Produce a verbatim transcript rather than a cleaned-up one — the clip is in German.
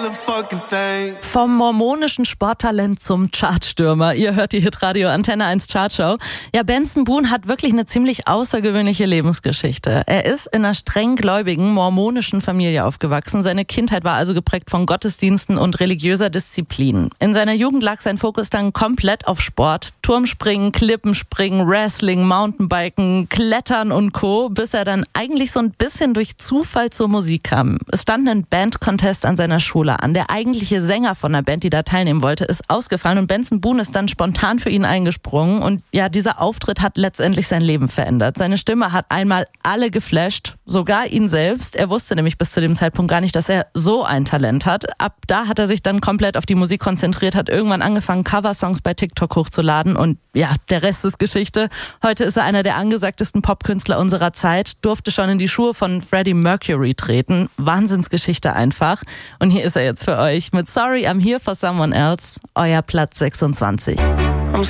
Vom mormonischen Sporttalent zum Chartstürmer. Ihr hört die Hitradio Antenne eins Chartshow. Ja, Benson Boone hat wirklich eine ziemlich außergewöhnliche Lebensgeschichte. Er ist in einer streng gläubigen mormonischen Familie aufgewachsen. Seine Kindheit war also geprägt von Gottesdiensten und religiöser Disziplin. In seiner Jugend lag sein Fokus dann komplett auf Sport. Turmspringen, Klippenspringen, Wrestling, Mountainbiken, Klettern und Co., bis er dann eigentlich so ein bisschen durch Zufall zur Musik kam. Es stand ein Band-Contest an seiner Schule an. Der eigentliche Sänger von der Band, die da teilnehmen wollte, ist ausgefallen und Benson Boone ist dann spontan für ihn eingesprungen. Und ja, dieser Auftritt hat letztendlich sein Leben verändert. Seine Stimme hat einmal alle geflasht, sogar ihn selbst. Er wusste nämlich bis zu dem Zeitpunkt gar nicht, dass er so ein Talent hat. Ab da hat er sich dann komplett auf die Musik konzentriert, hat irgendwann angefangen, Coversongs bei TikTok hochzuladen und ja, der Rest ist Geschichte. Heute ist er einer der angesagtesten Popkünstler unserer Zeit, durfte schon in die Schuhe von Freddie Mercury treten. Wahnsinnsgeschichte einfach. Und hier ist er jetzt für euch mit Sorry, I'm Here for Someone Else, euer Platz sechsundzwanzig.